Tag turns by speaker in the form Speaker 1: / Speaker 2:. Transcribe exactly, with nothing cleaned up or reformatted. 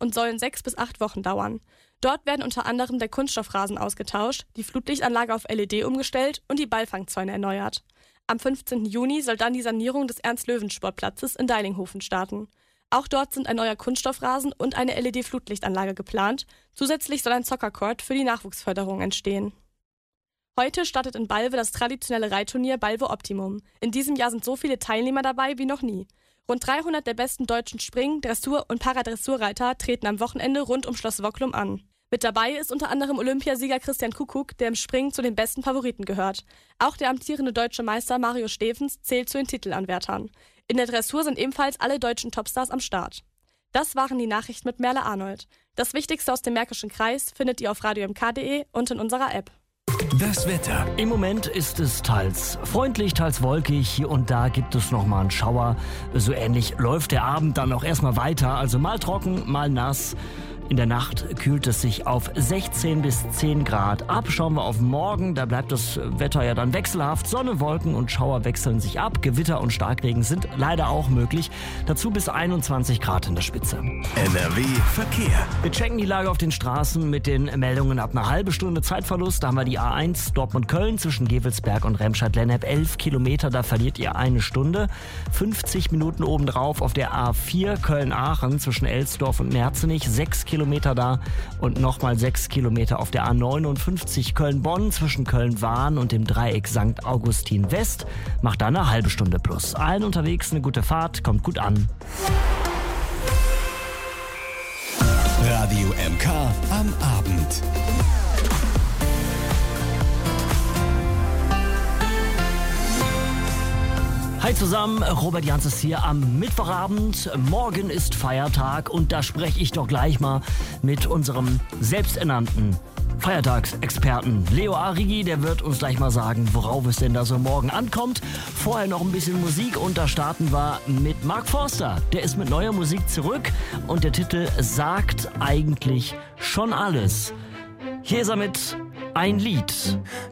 Speaker 1: und sollen sechs bis acht Wochen dauern. Dort werden unter anderem der Kunststoffrasen ausgetauscht, die Flutlichtanlage auf L E D umgestellt und die Ballfangzäune erneuert. Am fünfzehnten Juni soll dann die Sanierung des Ernst-Löwen-Sportplatzes in Deilinghofen starten. Auch dort sind ein neuer Kunststoffrasen und eine L E D-Flutlichtanlage geplant. Zusätzlich soll ein Soccer-Court für die Nachwuchsförderung entstehen. Heute startet in Balve das traditionelle Reitturnier Balve Optimum. In diesem Jahr sind so viele Teilnehmer dabei wie noch nie. Rund dreihundert der besten deutschen Spring-, Dressur- und Paradressurreiter treten am Wochenende rund um Schloss Wocklum an. Mit dabei ist unter anderem Olympiasieger Christian Kuckuck, der im Springen zu den besten Favoriten gehört. Auch der amtierende deutsche Meister Mario Steffens zählt zu den Titelanwärtern. In der Dressur sind ebenfalls alle deutschen Topstars am Start. Das waren die Nachrichten mit Merle Arnold. Das Wichtigste aus dem Märkischen Kreis findet ihr auf radio m k punkt d e und in unserer App.
Speaker 2: Das Wetter.
Speaker 3: Im Moment ist es teils freundlich, teils wolkig. Hier und da gibt es noch mal einen Schauer. So ähnlich läuft der Abend dann auch erstmal weiter. Also mal trocken, mal nass. In der Nacht kühlt es sich auf sechzehn bis zehn Grad ab. Schauen wir auf morgen, da bleibt das Wetter ja dann wechselhaft. Sonne, Wolken und Schauer wechseln sich ab. Gewitter und Starkregen sind leider auch möglich. Dazu bis einundzwanzig Grad in der Spitze.
Speaker 2: N R W Verkehr.
Speaker 3: Wir checken die Lage auf den Straßen mit den Meldungen ab einer halben Stunde Zeitverlust. Da haben wir die A eins Dortmund-Köln zwischen Gevelsberg und Remscheid-Lennep. elf Kilometer, da verliert ihr eine Stunde. fünfzig Minuten obendrauf auf der A vier Köln-Aachen zwischen Elsdorf und Merzenich. sechs Kilometer da und nochmal sechs Kilometer auf der A neunundfünfzig Köln-Bonn zwischen Köln-Wahn und dem Dreieck Sankt Augustin West. Macht da eine halbe Stunde plus. Allen unterwegs eine gute Fahrt, kommt gut an.
Speaker 2: Radio M K am Abend.
Speaker 3: Hi zusammen, Robert Jans ist hier am Mittwochabend. Morgen ist Feiertag und da spreche ich doch gleich mal mit unserem selbsternannten Feiertagsexperten Leo Arrighi. Der wird uns gleich mal sagen, worauf es denn da so morgen ankommt. Vorher noch ein bisschen Musik und da starten wir mit Mark Forster. Der ist mit neuer Musik zurück und der Titel sagt eigentlich schon alles. Hier ist er mit Ein Lied.